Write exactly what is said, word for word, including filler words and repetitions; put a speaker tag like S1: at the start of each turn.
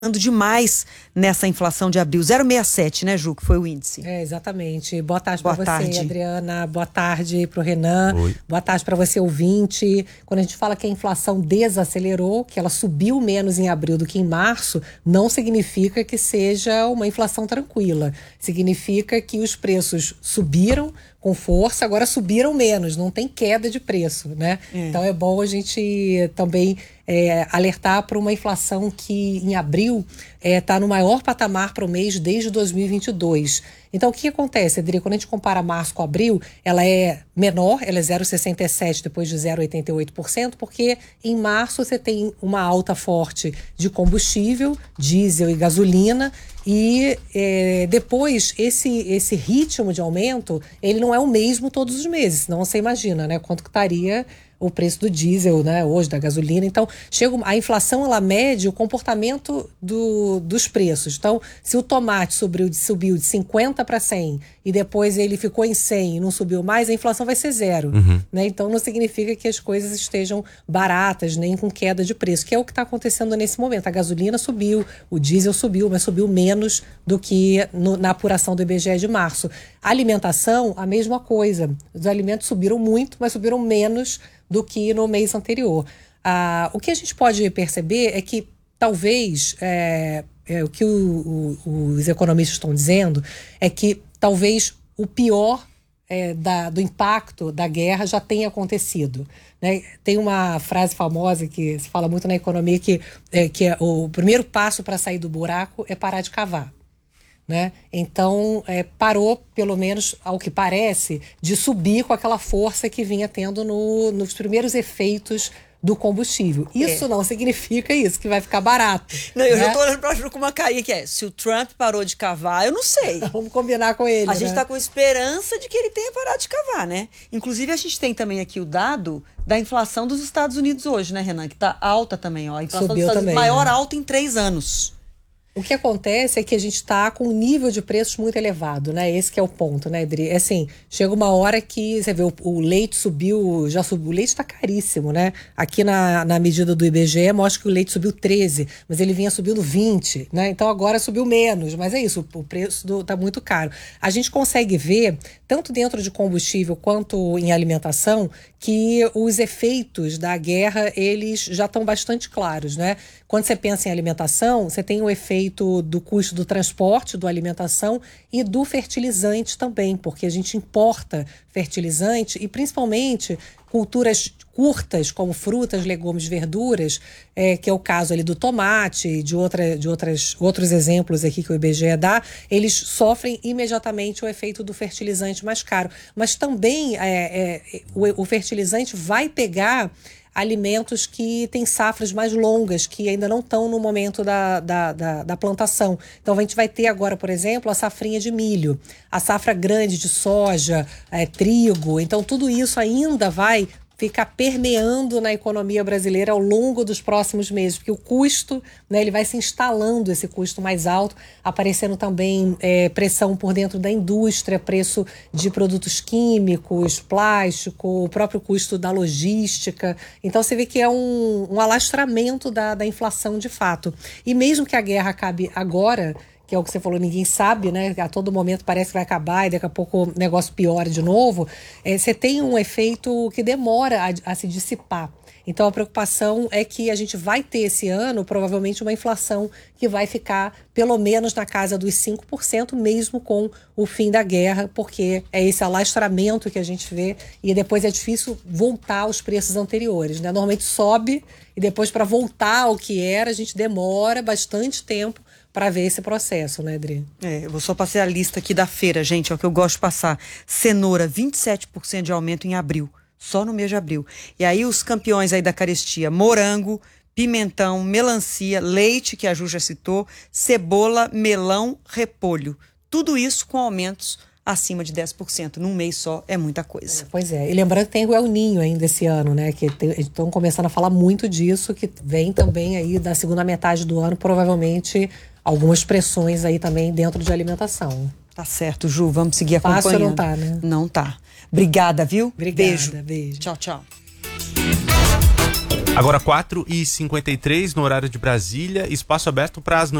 S1: demais nessa inflação de abril. zero vírgula sessenta e sete, né, Ju, que foi o índice.
S2: É, exatamente. Boa tarde para você,
S1: tarde.
S2: Adriana. Boa tarde para o Renan.
S3: Oi.
S2: Boa tarde para você, ouvinte. Quando a gente fala que a inflação desacelerou, que ela subiu menos em abril do que em março, não significa que seja uma inflação tranquila. Significa que os preços subiram com força, agora subiram menos, não tem queda de preço, né? É. Então é bom a gente também é, alertar para uma inflação que em abril está é, no maior patamar para o mês desde dois mil e vinte e dois. Então o que acontece, Adri? Quando a gente compara março com abril, ela é menor, ela é zero vírgula sessenta e sete depois de zero vírgula oitenta e oito por cento, porque em março você tem uma alta forte de combustível, diesel e gasolina, e é, depois esse, esse ritmo de aumento, ele não é o mesmo todos os meses, senão você imagina, né, quanto que estaria o preço do diesel, né, hoje, da gasolina. Então, chega, a inflação, ela mede o comportamento do, dos preços. Então, se o tomate subiu, subiu de cinquenta para cem e depois ele ficou em cem e não subiu mais, a inflação vai ser zero. Uhum. Né? Então, não significa que as coisas estejam baratas, nem com queda de preço, que é o que está acontecendo nesse momento. A gasolina subiu, o diesel subiu, mas subiu menos do que no, na apuração do I B G E de março. A alimentação, a mesma coisa. Os alimentos subiram muito, mas subiram menos do que no mês anterior. Ah, o que a gente pode perceber é que talvez, é, é, o que o, o, os economistas estão dizendo é que talvez o pior é, da, do impacto da guerra já tenha acontecido. Né? Tem uma frase famosa que se fala muito na economia que, é, que é, o primeiro passo para sair do buraco é parar de cavar. Né? Então, é, parou, pelo menos ao que parece, de subir com aquela força que vinha tendo no, nos primeiros efeitos do combustível. Isso é. Não significa isso, que vai ficar barato.
S1: Não, eu
S2: né?
S1: já tô olhando pra Ju com uma carinha que é, se o Trump parou de cavar, eu não sei.
S2: Vamos combinar com ele,
S1: A
S2: né?
S1: gente tá com esperança de que ele tenha parado de cavar, né? Inclusive, a gente tem também aqui o dado da inflação dos Estados Unidos hoje, né, Renan? Que tá alta também, ó. A inflação
S2: Subiu
S1: dos Estados
S2: também,
S1: Unidos, maior
S2: né?
S1: alta em três anos.
S2: O que acontece é que a gente está com um nível de preços muito elevado, né? Esse que é o ponto, né, Adri? É assim, chega uma hora que, você vê, o, o leite subiu, já subiu, o leite está caríssimo, né? Aqui na, na medida do I B G E mostra que o leite subiu treze, mas ele vinha subindo vinte, né? Então agora subiu menos, mas é isso, o, o preço está muito caro. A gente consegue ver, tanto dentro de combustível quanto em alimentação, que os efeitos da guerra, eles já estão bastante claros, né? Quando você pensa em alimentação, você tem o efeito do custo do transporte, da alimentação e do fertilizante também, porque a gente importa fertilizante e principalmente culturas curtas, como frutas, legumes, verduras, é, que é o caso ali do tomate, de, outra, de outras, outros exemplos aqui que o I B G E dá, eles sofrem imediatamente o efeito do fertilizante mais caro. Mas também é, é, o, o fertilizante vai pegar alimentos que têm safras mais longas, que ainda não estão no momento da, da, da, da plantação. Então, a gente vai ter agora, por exemplo, a safrinha de milho, a safra grande de soja, é, trigo. Então, tudo isso ainda vai ficar permeando na economia brasileira ao longo dos próximos meses, porque o custo, né, ele vai se instalando, esse custo mais alto, aparecendo também é, pressão por dentro da indústria, preço de produtos químicos, plástico, o próprio custo da logística. Então você vê que é um, um alastramento da, da inflação de fato. E mesmo que a guerra acabe agora, que é o que você falou, ninguém sabe, né? A todo momento parece que vai acabar e daqui a pouco o negócio piora de novo. É, você tem um efeito que demora a, a se dissipar. Então a preocupação é que a gente vai ter esse ano provavelmente uma inflação que vai ficar pelo menos na casa dos cinco por cento, mesmo com o fim da guerra, porque é esse alastramento que a gente vê e depois é difícil voltar aos preços anteriores, né? Normalmente sobe e depois para voltar ao que era a gente demora bastante tempo para ver esse processo, né, Adri?
S1: É, eu vou só passar a lista aqui da feira, gente, é o que eu gosto de passar. Cenoura, vinte e sete por cento de aumento em abril, só no mês de abril. E aí os campeões aí da carestia, morango, pimentão, melancia, leite, que a Ju já citou, cebola, melão, repolho. Tudo isso com aumentos acima de dez por cento. Num mês só é muita coisa.
S2: Pois é. E lembrando que tem o El Ninho ainda esse ano, né? Que estão começando a falar muito disso, que vem também aí da segunda metade do ano, provavelmente algumas pressões aí também dentro de alimentação.
S1: Tá certo, Ju. Vamos seguir acompanhando.
S2: Fácil não tá, né?
S1: Não tá. Obrigada, viu?
S2: Obrigada.
S1: Beijo.
S2: Beijo.
S1: Tchau, tchau.
S3: Agora quatro e cinquenta e três no horário de Brasília, espaço aberto para as